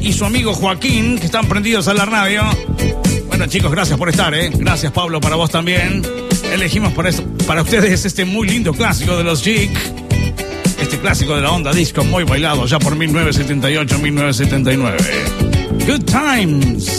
y su amigo Joaquín, que están prendidos a la radio. Bueno, chicos, gracias por estar, Gracias, Pablo, para vos también. Elegimos para ustedes este muy lindo clásico de los Jig. Este clásico de la onda disco muy bailado ya por 1978, 1979. Good Times.